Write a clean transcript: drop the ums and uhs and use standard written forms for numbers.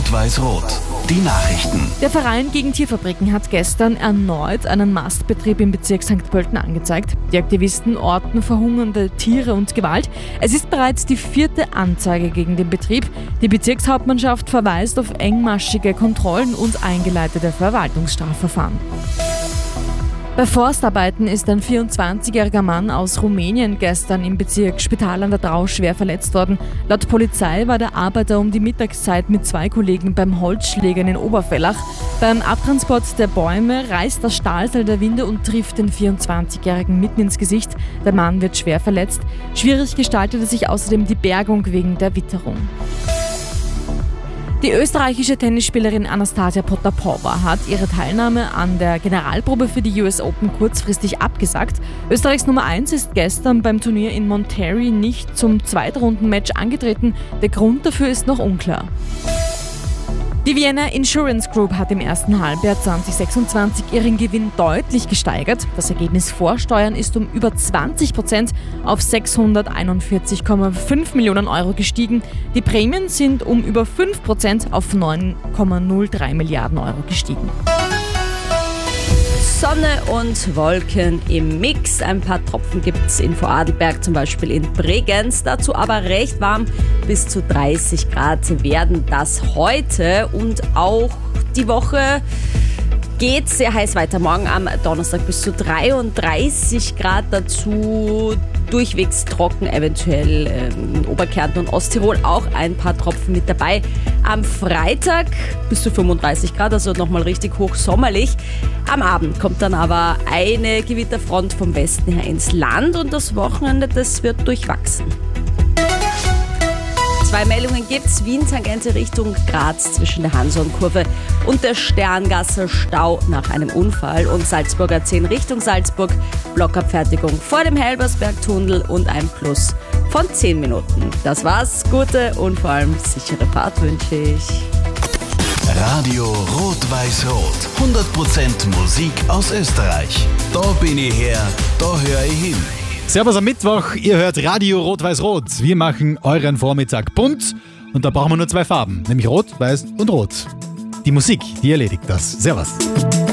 Rot-Weiß-Rot. Die Nachrichten. Der Verein gegen Tierfabriken hat gestern erneut einen Mastbetrieb im Bezirk St. Pölten angezeigt. Die Aktivisten orten verhungernde Tiere und Gewalt. Es ist bereits die 4. Anzeige gegen den Betrieb. Die Bezirkshauptmannschaft verweist auf engmaschige Kontrollen und eingeleitete Verwaltungsstrafverfahren. Bei Forstarbeiten ist ein 24-jähriger Mann aus Rumänien gestern im Bezirk Spital an der Drau schwer verletzt worden. Laut Polizei war der Arbeiter um die Mittagszeit mit 2 Kollegen beim Holzschlägern in Obervellach. Beim Abtransport der Bäume reißt das Stahlseil der Winde und trifft den 24-jährigen mitten ins Gesicht. Der Mann wird schwer verletzt. Schwierig gestaltete sich außerdem die Bergung wegen der Witterung. Die österreichische Tennisspielerin Anastasia Potapova hat ihre Teilnahme an der Generalprobe für die US Open kurzfristig abgesagt. Österreichs Nummer 1 ist gestern beim Turnier in Monterrey nicht zum Zweitrundenmatch angetreten. Der Grund dafür ist noch unklar. Die Vienna Insurance Group hat im ersten Halbjahr 2026 ihren Gewinn deutlich gesteigert. Das Ergebnis vor Steuern ist um über 20% auf 641,5 Millionen Euro gestiegen. Die Prämien sind um über 5% auf 9,03 Milliarden Euro gestiegen. Sonne und Wolken im Mix. Ein paar Tropfen gibt es in Vorarlberg, zum Beispiel in Bregenz. Dazu aber recht warm, bis zu 30 Grad werden das heute. Und auch die Woche geht sehr heiß weiter. Morgen am Donnerstag bis zu 33 Grad, dazu durchwegs trocken, eventuell in Oberkärnten und Osttirol auch ein paar Tropfen mit dabei. Am Freitag bis zu 35 Grad, also nochmal richtig hochsommerlich. Am Abend kommt dann aber eine Gewitterfront vom Westen her ins Land und das Wochenende, das wird durchwachsen. 2 Meldungen gibt's. Wien-Tangente Richtung Graz zwischen der Hanson-Kurve und der Sterngasser Stau nach einem Unfall und Salzburger 10 Richtung Salzburg. Blockabfertigung vor dem Helbersberg-Tunnel und ein Plus von 10 Minuten. Das war's. Gute und vor allem sichere Fahrt wünsche ich. Radio Rot-Weiß-Rot. 100% Musik aus Österreich. Da bin ich her, da höre ich hin. Servus am Mittwoch, ihr hört Radio Rot-Weiß-Rot. Wir machen euren Vormittag bunt und da brauchen wir nur 2 Farben, nämlich Rot, Weiß und Rot. Die Musik, die erledigt das. Servus.